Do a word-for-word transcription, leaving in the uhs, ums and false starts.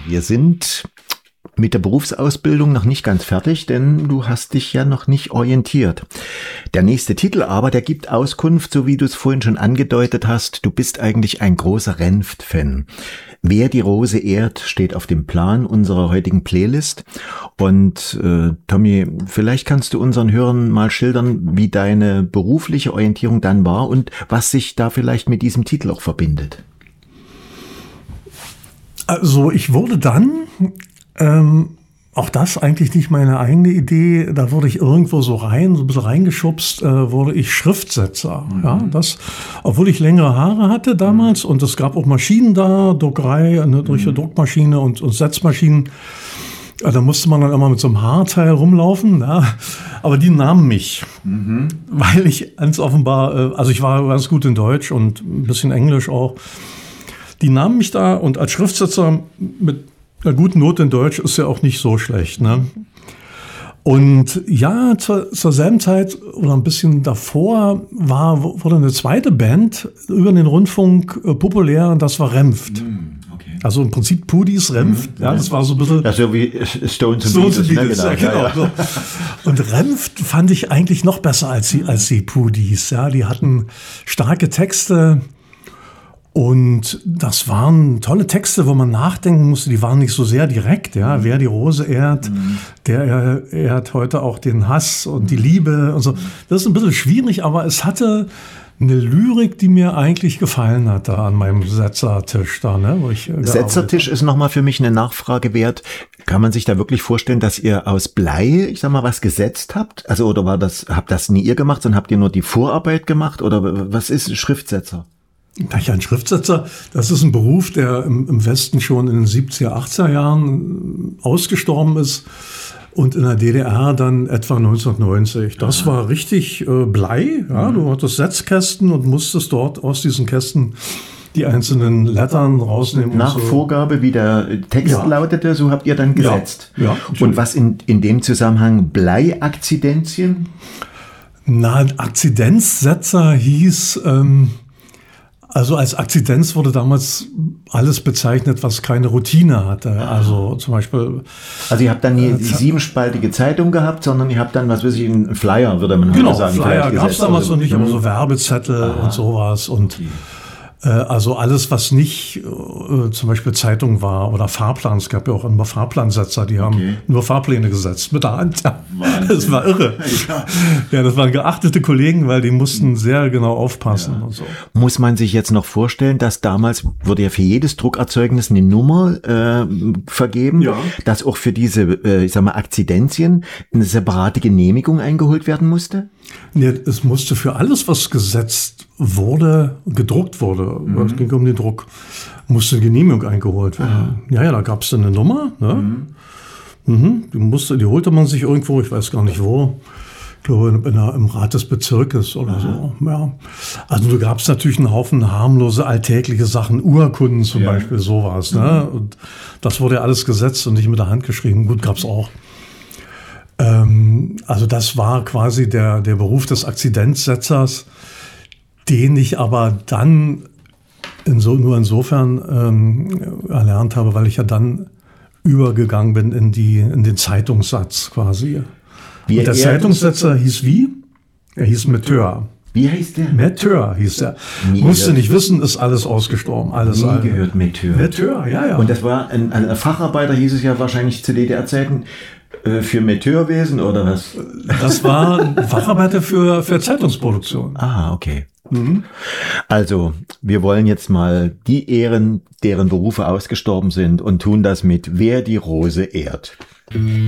wir sind mit der Berufsausbildung noch nicht ganz fertig, denn du hast dich ja noch nicht orientiert. Der nächste Titel aber, der gibt Auskunft, so wie du es vorhin schon angedeutet hast. Du bist eigentlich ein großer Renft-Fan. Wer die Rose ehrt, steht auf dem Plan unserer heutigen Playlist. Und äh, Tommy, vielleicht kannst du unseren Hörern mal schildern, wie deine berufliche Orientierung dann war und was sich da vielleicht mit diesem Titel auch verbindet. Also ich wurde dann... Ähm, auch das eigentlich nicht meine eigene Idee. Da wurde ich irgendwo so rein, so ein bisschen reingeschubst, äh, wurde ich Schriftsetzer. Mhm. Ja, das, obwohl ich längere Haare hatte damals und es gab auch Maschinen da, Druckerei, eine mhm. Druckmaschine und, und Setzmaschinen. Ja, da musste man dann immer mit so einem Haarteil rumlaufen. Ja. Aber die nahmen mich, mhm. weil ich ganz offenbar, äh, also ich war ganz gut in Deutsch und ein bisschen Englisch auch. Die nahmen mich da und als Schriftsetzer mit eine gute Note in Deutsch ist ja auch nicht so schlecht, ne? Und ja, zur, zur selben Zeit oder ein bisschen davor war, wurde eine zweite Band über den Rundfunk äh, populär und das war Renft. Mm, okay. Also im Prinzip Pudis, Renft, mm, ja, das war so ein bisschen... Ja, so wie Stones and Stones Beatles, Beatles, ne? Genau. Ja, genau. Ja, ja. Und Renft fand ich eigentlich noch besser als die, als die Pudis, ja. Die hatten starke Texte. Und das waren tolle Texte, wo man nachdenken musste. Die waren nicht so sehr direkt. Ja, wer die Rose ehrt, mhm. der ehrt heute auch den Hass und die Liebe und so. Das ist ein bisschen schwierig, aber es hatte eine Lyrik, die mir eigentlich gefallen hat da an meinem Setzertisch da, ne, wo ich Setzertisch ist nochmal für mich eine Nachfrage wert. Kann man sich da wirklich vorstellen, dass ihr aus Blei, ich sag mal, was gesetzt habt? Also oder war das, habt das nie ihr gemacht, sondern habt ihr nur die Vorarbeit gemacht? Oder was ist Schriftsetzer? Ja, ein Schriftsetzer, das ist ein Beruf, der im, im Westen schon in den siebziger, achtziger Jahren ausgestorben ist und in der D D R dann etwa neunzehnhundertneunzig. Das Aha. war richtig äh, Blei. Ja, mhm. Du hattest Setzkästen und musstest dort aus diesen Kästen die einzelnen Lettern rausnehmen. Nach und so. Vorgabe, wie der Text ja. lautete, so habt ihr dann gesetzt. Ja. Ja, und was in, in dem Zusammenhang Blei-Akzidenzien? Na, Akzidenzsetzer hieß... Ähm, Also als Akzidenz wurde damals alles bezeichnet, was keine Routine hatte. Also zum Beispiel... Also ihr habt dann nie die siebenspaltige Zeitung gehabt, sondern ihr habt dann, was weiß ich, einen Flyer, würde man genau, heute sagen. Genau, Flyer gab es damals noch nicht, aber so Werbezettel Aha. und sowas. Und okay. äh, also alles, was nicht äh, zum Beispiel Zeitung war oder Fahrplan. Es gab ja auch immer Fahrplansetzer, die haben okay. nur Fahrpläne gesetzt mit der Hand. Ja, das war irre. Ja. ja, das waren geachtete Kollegen, weil die mussten sehr genau aufpassen ja. und so. Muss man sich jetzt noch vorstellen, dass damals wurde ja für jedes Druckerzeugnis eine Nummer äh, vergeben, ja. dass auch für diese, äh, ich sag mal, Akzidenzien eine separate Genehmigung eingeholt werden musste? Nee, es musste für alles, was gesetzt wurde, gedruckt wurde, mhm. es ging um den Druck, musste eine Genehmigung eingeholt werden. Aha. Ja, ja, da gab es dann eine Nummer, ne? Mhm. Mhm. Die, musste, die holte man sich irgendwo, ich weiß gar nicht wo, ich glaube in der, im Rat des Bezirkes oder Aha. so. Ja. Also du gab's natürlich einen Haufen harmlose, alltägliche Sachen, Urkunden zum ja. Beispiel, sowas. Mhm. Ne? Und das wurde ja alles gesetzt und nicht mit der Hand geschrieben. Gut, gab's auch. Ähm, also das war quasi der, der Beruf des Akzidenzsetzers, den ich aber dann inso, nur insofern ähm, erlernt habe, weil ich ja dann übergegangen bin in, die, in den Zeitungssatz quasi. Wie Und der Zeitungssetzer hieß wie? Er hieß Metteur. Wie heißt der? Metteur hieß der. Nie Musste nicht wissen, ist alles ausgestorben. Alles Nie alle. gehört Metteur. Metteur, ja, ja. Und das war ein, ein Facharbeiter, hieß es ja wahrscheinlich zu D D R-Zeiten, äh, für Meteurwesen oder was? Das war ein Facharbeiter für, für Zeitungsproduktion. Ah, okay. Mhm. Also, wir wollen jetzt mal die ehren, deren Berufe ausgestorben sind und tun das mit Wer die Rose ehrt.